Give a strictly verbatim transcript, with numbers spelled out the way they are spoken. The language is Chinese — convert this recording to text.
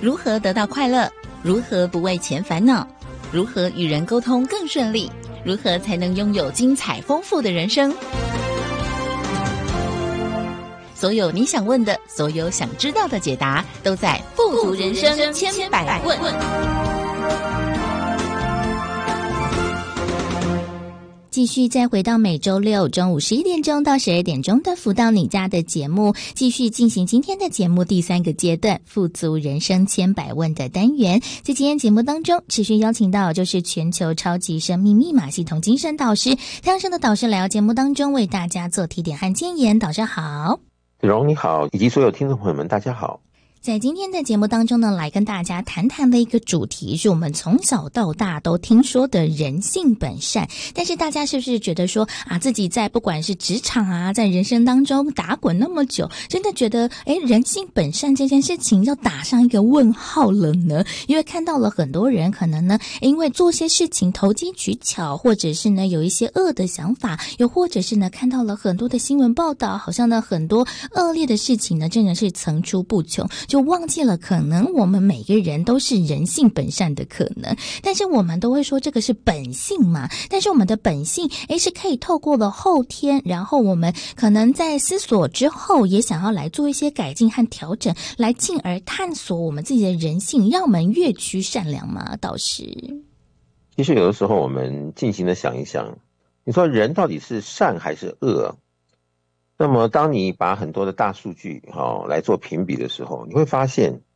如何得到快乐？如何不为钱烦恼？如何与人沟通更顺利？如何才能拥有精彩丰富的人生？所有你想问的，所有想知道的解答，都在富足人生千百问。 继续再回到每周六中午十一点钟到十二点钟的福到你家的节目，继续进行今天的节目第三个阶段富足人生千百问的单元。在今天节目当中，持续邀请到就是全球超级生命密码系统精神导师太阳升的导师来到节目当中，为大家做提点和建言。导师好。 子荣你好，以及所有听众朋友们大家好。 在今天的节目当中呢，来跟大家谈谈的一个主题是我们从小到大都听说的人性本善，但是大家是不是觉得说啊，自己在不管是职场啊，在人生当中打滚那么久，真的觉得诶人性本善这件事情要打上一个问号了呢？因为看到了很多人可能呢，因为做些事情投机取巧，或者是呢有一些恶的想法，又或者是呢看到了很多的新闻报道，好像呢很多恶劣的事情呢真的是层出不穷，就忘记了可能我们每个人都是人性本善的可能，但是我们都会说这个是本性嘛，但是我们的本性诶是可以透过了后天，然后我们可能在思索之后也想要来做一些改进和调整，来进而探索我们自己的人性，让我们越趋善良嘛。导师， 其实有的时候我们静心的想一想，你说人到底是善还是恶？那么当你把很多的大数据、哦、来做评比的时候，你会发现